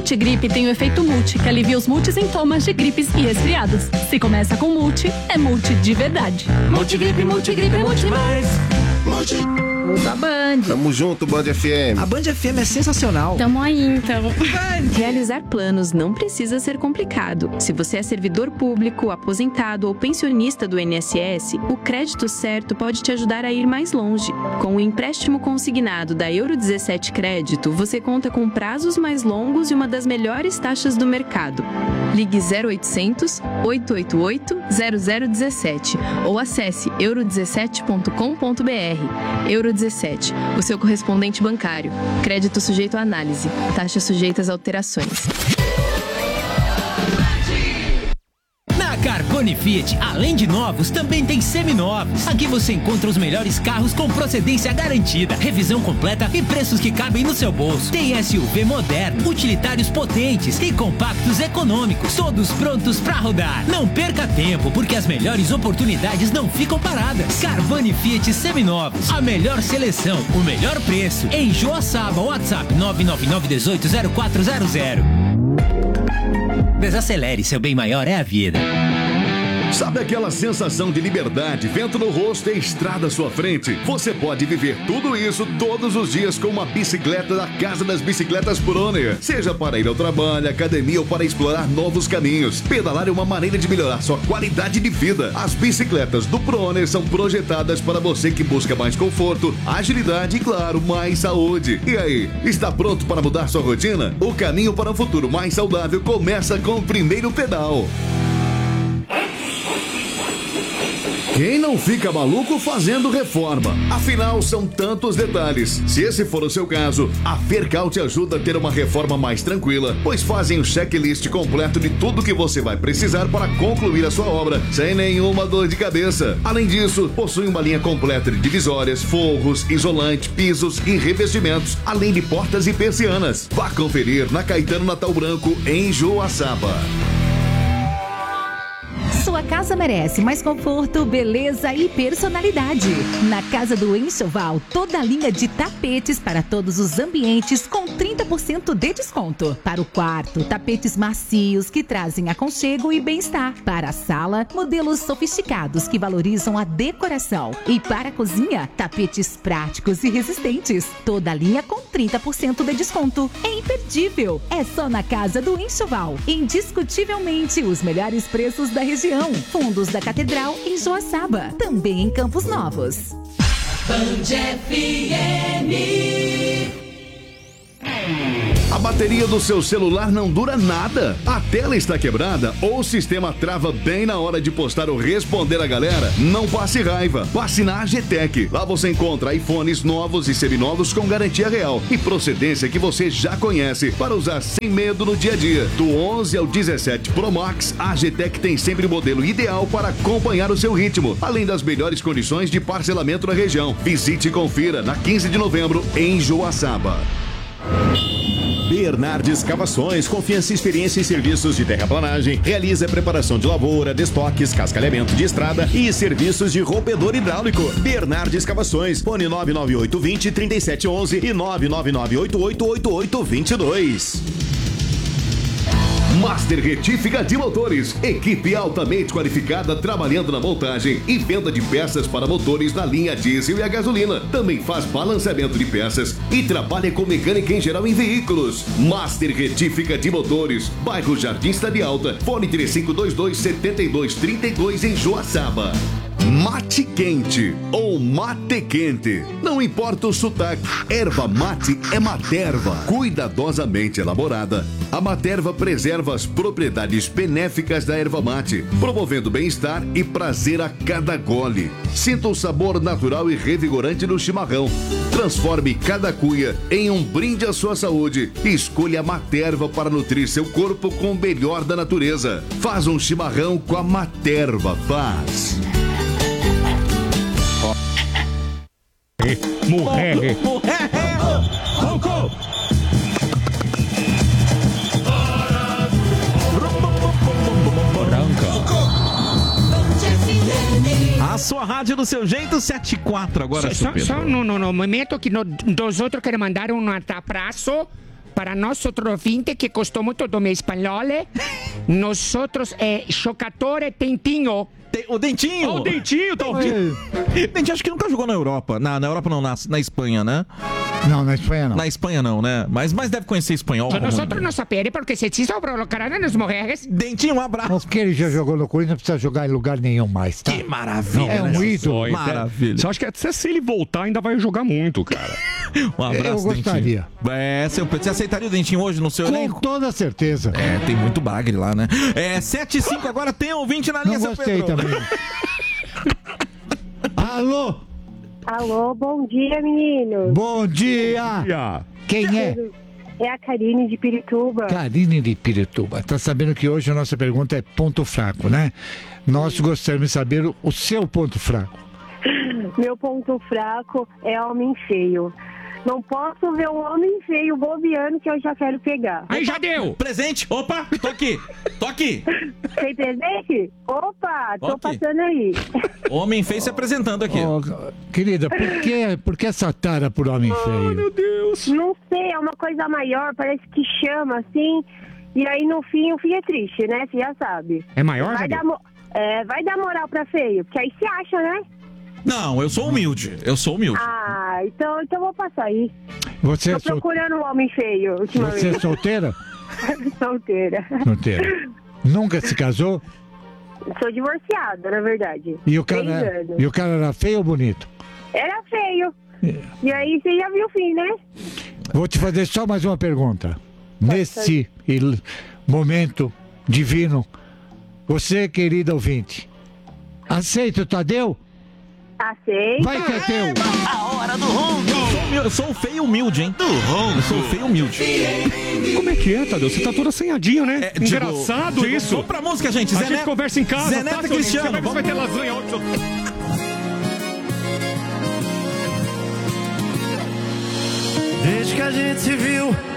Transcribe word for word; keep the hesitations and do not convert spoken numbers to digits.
Multigripe tem o efeito multi, que alivia os multissintomas de gripes e resfriados. Se começa com multi, é multi de verdade. Multigripe, multigripe, multi mais. Multi. Da Band. Tamo junto, Band F M. A Band F M é sensacional. Tamo aí, então. Realizar planos não precisa ser complicado. Se você é servidor público, aposentado ou pensionista do I N S S, o Crédito Certo pode te ajudar a ir mais longe. Com o empréstimo consignado da Euro dezessete Crédito, você conta com prazos mais longos e uma das melhores taxas do mercado. Ligue zero oitocentos, oito oito oito, zero zero um sete ou acesse euro dezessete ponto com ponto b r. Euro dezessete, o seu correspondente bancário. Crédito sujeito à análise. Taxas sujeitas a alterações. Na Carbone Fiat, além de novos, também tem seminovos. Aqui você encontra os melhores carros com procedência garantida, revisão completa e preços que cabem no seu bolso. Tem S U V moderno, utilitários potentes e compactos econômicos, todos prontos pra rodar. Não perca tempo, porque as melhores oportunidades não ficam paradas. Carbone Fiat Seminovos, a melhor seleção, o melhor preço. Em Joaçaba, WhatsApp nove nove nove um oito zero quatro zero zero. Desacelere, seu bem maior é a vida. Sabe aquela sensação de liberdade, vento no rosto e estrada à sua frente? Você pode viver tudo isso todos os dias com uma bicicleta da Casa das Bicicletas Proner. Seja para ir ao trabalho, academia ou para explorar novos caminhos. Pedalar é uma maneira de melhorar sua qualidade de vida. As bicicletas do Proner são projetadas para você que busca mais conforto, agilidade e, claro, mais saúde. E aí, está pronto para mudar sua rotina? O caminho para um futuro mais saudável começa com o primeiro pedal. Quem não fica maluco fazendo reforma? Afinal, são tantos detalhes. Se esse for o seu caso, a Fercal te ajuda a ter uma reforma mais tranquila, pois fazem o checklist completo de tudo que você vai precisar para concluir a sua obra, sem nenhuma dor de cabeça. Além disso, possui uma linha completa de divisórias, forros, isolante, pisos e revestimentos, além de portas e persianas. Vá conferir na Caetano Natal Branco, em Joaçaba. Sua casa merece mais conforto, beleza e personalidade. Na Casa do Enxoval, toda a linha de tapetes para todos os ambientes com trinta por cento de desconto. Para o quarto, tapetes macios que trazem aconchego e bem-estar. Para a sala, modelos sofisticados que valorizam a decoração. E para a cozinha, tapetes práticos e resistentes. Toda a linha com trinta por cento de desconto. É imperdível. É só na Casa do Enxoval. Indiscutivelmente os melhores preços da região. Fundos da Catedral em Joaçaba. Também em Campos Novos. Band F M. A bateria do seu celular não dura nada. A tela está quebrada ou o sistema trava bem na hora de postar o Responder a Galera? Não passe raiva. Passe na A G Tec. Lá você encontra iPhones novos e seminovos com garantia real e procedência que você já conhece para usar sem medo no dia a dia. Do onze ao dezessete Pro Max, a A G Tec tem sempre o modelo ideal para acompanhar o seu ritmo, além das melhores condições de parcelamento na região. Visite e confira na quinze de novembro em Joaçaba. Bernardes Escavações, confiança e experiência em serviços de terraplanagem, realiza preparação de lavoura, destoques, cascalhamento de estrada e serviços de rompedor hidráulico. Bernardes Escavações, fone nove nove oito dois zero, três sete um um e nove nove nove oito oito oito oito dois dois. Master Retífica de Motores, equipe altamente qualificada trabalhando na montagem e venda de peças para motores na linha diesel e a gasolina. Também faz balanceamento de peças e trabalha com mecânica em geral em veículos. Master Retífica de Motores, bairro Jardim Cidade Alta, fone três cinco dois dois, sete dois três dois em Joaçaba. Mate quente ou mate quente, não importa o sotaque, erva mate é Materva, cuidadosamente elaborada. A Materva preserva as propriedades benéficas da erva mate, promovendo bem-estar e prazer a cada gole. Sinta o sabor natural e revigorante do chimarrão. Transforme cada cuia em um brinde à sua saúde. Escolha a Materva para nutrir seu corpo com o melhor da natureza. Faz um chimarrão com a Materva, faz. Morrer. A sua rádio do seu jeito, sete e quatro agora, Só, só no, no, no momento que no, dos outros querem mandar um abraço para nosotros vinte que costó mucho do meu espanhol, nosotros é Chocatore Tentinho. O Dentinho! Oh, o Dentinho, tá ouvindo? Dentinho, acho que nunca jogou na Europa. Na, na Europa não, na, na Espanha, né? Não, na Espanha não. Na Espanha não, né? Mas, mas deve conhecer espanhol. Nosotros não sabemos porque se te provocarán nas mulheres. Dentinho, um abraço. Porque ele já jogou no Corinthians, não precisa jogar em lugar nenhum mais, tá? Que maravilha. É um né? ídolo. Maravilha. Você acha que até se ele voltar ainda vai jogar muito, cara? Um abraço, Eu gostaria. Dentinho. É, seu, você aceitaria o Dentinho hoje no seu Com elenco? toda certeza. É, tem muito bagre lá, né? É, sete e cinco, agora tem ouvinte na linha, não seu gostei Pedro. também. Alô? Alô, bom dia, meninos. Bom dia. Quem é? É a Karine de Pirituba. Karine de Pirituba. Tá sabendo que hoje a nossa pergunta é ponto fraco, né? Nós gostaríamos de saber o, o seu ponto fraco. Meu ponto fraco é homem feio. Não posso ver um homem feio bobeando que eu já quero pegar. Aí já deu! Presente! Opa! Tô aqui! Tô aqui! Tem presente? Opa, tô Aqui. passando aí. Homem feio se apresentando aqui. Oh, querida, por que, por que essa tara por homem feio? Meu Deus. Não sei, é uma coisa maior, parece que chama assim. E aí no fim, o fim é triste, né? Você já sabe. É maior, vai Jadeu? dar, mo- é, vai dar moral pra feio, porque aí se acha, né? Não, eu sou humilde. Eu sou humilde. Ah, então, então vou passar aí. Você Tô é, sol... procurando um homem feio ultimamente. Você é solteira? Solteira. Solteira. Nunca se casou? Sou divorciada, na verdade. E o Três cara, anos. e o cara era feio ou bonito? Era feio. E aí você já viu o fim, né? Vou te fazer só mais uma pergunta. Nesse il- momento divino, você, querida ouvinte, aceita o Tadeu? Aceita. Vai que é teu. A hora do ronco. Eu sou, humilde, eu sou feio e humilde, hein? Do ronco. Eu sou feio e humilde. Como é que é, Tadeu? Você tá todo assanhadinho, né? É, digo, Engraçado digo, isso. Vamos pra música, gente. A Zé gente Neto- conversa em casa. Zé Neto tá, e seu lindo? Cristiano, Você vai ver se vai ter vamos- lasanha hoje. Desde que a gente se viu,